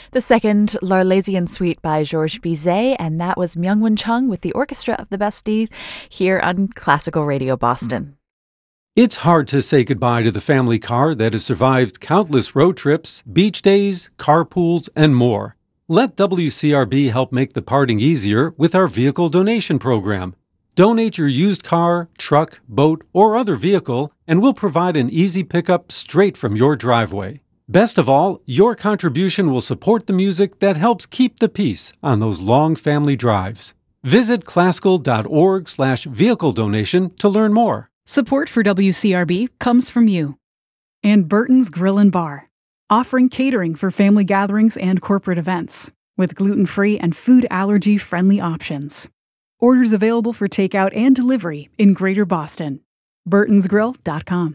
The second, L'Arlésienne Suite by Georges Bizet, and that was Myung-Whun Chung with the Orchestra of the Bastille here on Classical Radio Boston. It's hard to say goodbye to the family car that has survived countless road trips, beach days, carpools, and more. Let WCRB help make the parting easier with our vehicle donation program. Donate your used car, truck, boat, or other vehicle, and we'll provide an easy pickup straight from your driveway. Best of all, your contribution will support the music that helps keep the peace on those long family drives. Visit classical.org/vehicle donation to learn more. Support for WCRB comes from you. And Burton's Grill and Bar, offering catering for family gatherings and corporate events, with gluten-free and food allergy-friendly options. Orders available for takeout and delivery in Greater Boston. burtonsgrill.com.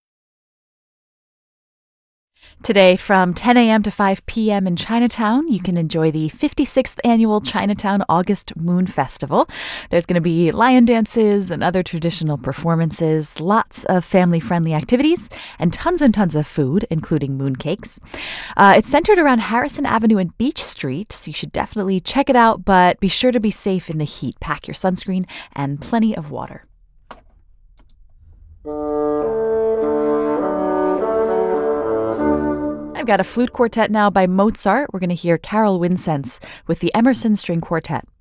Today, from 10 a.m. to 5 p.m. in Chinatown, you can enjoy the 56th Annual Chinatown August Moon Festival. There's going to be lion dances and other traditional performances, lots of family-friendly activities, and tons of food, including mooncakes. It's centered around Harrison Avenue and Beach Street, so you should definitely check it out, but be sure to be safe in the heat. Pack your sunscreen and plenty of water. I've got a flute quartet now by Mozart. We're going to hear Carol Wincenz with the Emerson String Quartet.